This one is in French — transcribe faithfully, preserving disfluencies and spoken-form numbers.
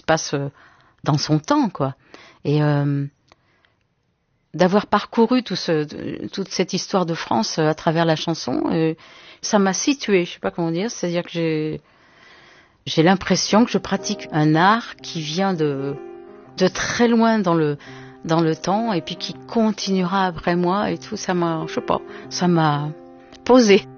passe euh, dans son temps, quoi. Et euh, d'avoir parcouru tout ce, toute cette histoire de France euh, à travers la chanson, euh, ça m'a située, je sais pas comment dire, c'est-à-dire que j'ai, j'ai l'impression que je pratique un art qui vient de, de très loin dans le, dans le temps et puis qui continuera après moi et tout, ça m'a, je sais pas, ça m'a posé.